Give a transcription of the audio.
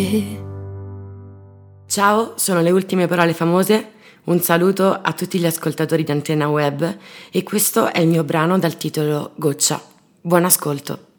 Ciao, sono le ultime parole famose. Un saluto a tutti gli ascoltatori di Antenna Web e questo è il mio brano dal titolo Goccia. Buon ascolto.